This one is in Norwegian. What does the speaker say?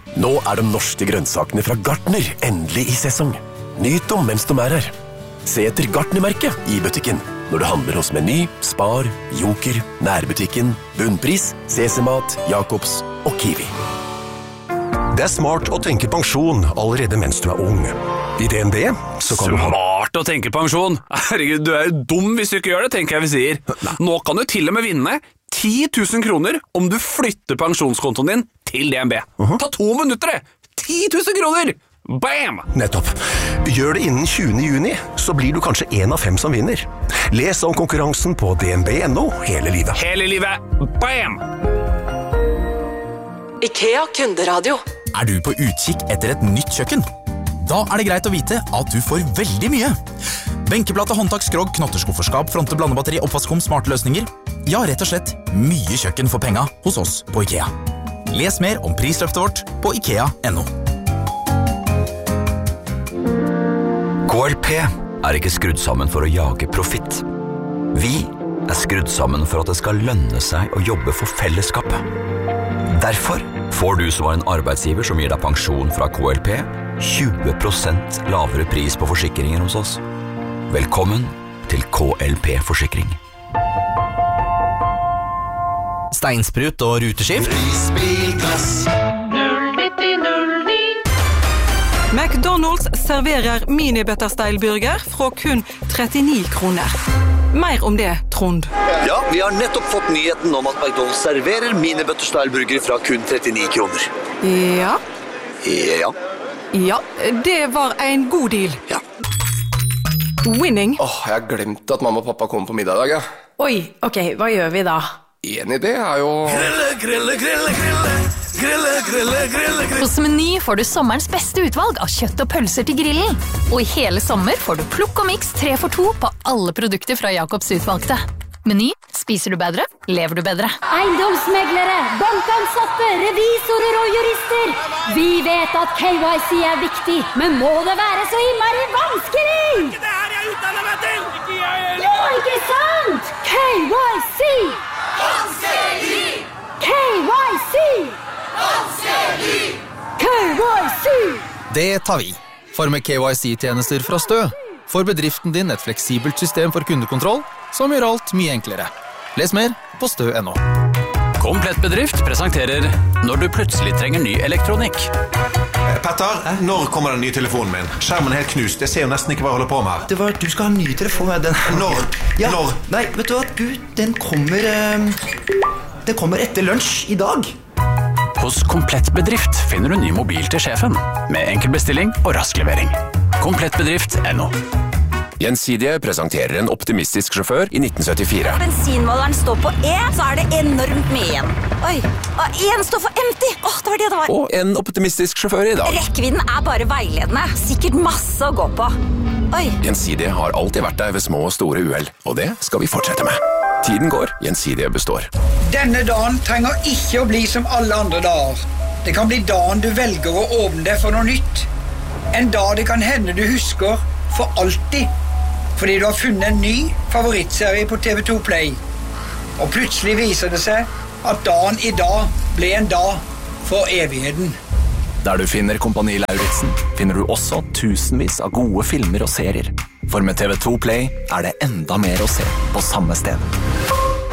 Nå de norske grønnsakene fra Gartner endelig i sesong. Nyt dem mens de her. Se etter Gartner-merket i butikken når du handler hos Meny, Spar, Joker, Nærbutikken, Bunnpris, CC-mat, Jacobs og Kiwi. Det smart å tenke pensjon allerede mens du ung. I DNB så kan du ha... Smart å tenke pensjon? Herregud, du jo dum hvis du ikke gjør det, tenker jeg vi sier. Nå kan du til og med vinne 10 000 kroner om du flytter pensjonskontoen din til DNB. Ta 2 minutter det! 10 000 kroner! Bam! Nettopp. Gjør det innen 20. juni, så blir du kanskje 1 av 5 som vinner. Les om konkurransen på dnb.no hele livet. Hele livet! Bam! IKEA Kunderadio. Du på utkikk etter et nytt kjøkken? Da det greit å vite at du får veldig mye. Benkeplate, håndtak, skrogg, knotterskufferskap, fronte, blandebatteri, oppvaskkom, smarte løsninger. Ja, rett og slett mye kjøkken for penga hos oss på IKEA. Les mer om prisløftet vårt på IKEA.no. KLP ikke skrudd sammen for å jage profitt. Vi skrudd sammen for at det skal lønne seg å jobbe for fellesskapet. Derfor får du som en arbeidsgiver som gir deg pensjon fra KLP 20% lavere pris på forsikringer hos oss. Velkommen til KLP Forsikring. Steinsprut og ruteskift. Prisbilklass 09009. McDonald's serverer mini-butterstyle-burger fra kun 39 kroner. Mer om det, Trond. Ja, vi har nettopp fått nyheten om at McDonald's serverer mini-butterstyle-burger fra kun 39 kroner. Ja. Ja. Ja, det var en god deal. Ja. Winning. Jeg har glemt at mamma og pappa kommer på middag i dag, ja. Oi, ok, hva gjør vi da? En idé jo... Grille. Hos Meny får du sommerens beste utvalg av kjøtt og pølser til grillen. Og i hele sommer får du plukk og mix 3 for 2 på alle produkter fra Jacobs utvalgte. Meny, spiser du bedre, lever du bedre. Eiendomsmeglere, bankansatte, revisorer og jurister. Vi vet at KYC viktig, men må det være så innmari vanskelig? Ikke det her jeg utdanner meg til! Ikke jeg heller! Jo, ikke sant? KYC! Vanskelig! KYC! Vanskelig! KYC! Det tar vi. For med KYC-tjenester fra Stø får bedriften din et fleksibelt system for kundekontroll som gjør alt mye enklere. Les mer på stø.no. Komplett bedrift presenterer når du plutselig trenger ny elektronikk. Petter, når kommer den nye telefonen min? Skjermen helt knust, jeg ser jo nesten ikke hva jeg holder på med her. Du skal ha en ny telefon. Når? Ja. Når? Nei, vet du hva? Den kommer etter lunsj i dag. Hos Komplett bedrift finner du ny mobil til sjefen, med enkel bestilling og rask levering. Komplettbedrift.no. Gjensidige presenterer en optimistisk sjåfør i 1974. Bensinmåleren står på E, så det enormt mye igjen. Oi, og en står for empty. Det var det var. Og en optimistisk sjåfør i dag. Rekkevidden bare veiledende. Sikkert masse å gå på. Oi. Gjensidige har alltid vært der ved små og store uheld, og det skal vi fortsette med. Tiden går, Gjensidige består. Denne dagen trenger ikke å bli som alle andre dager. Det kan bli dagen du velger å åpne deg for noe nytt. En dag det kan hende du husker for alltid, fordi du har funnet en ny favorittserie på TV2 Play. Og plutselig viser det seg at dagen i dag ble en dag for evigheten. Der du finner Kompani Lauritzen, finner du også tusenvis av gode filmer og serier. For med TV2 Play det enda mer å se på samme sted.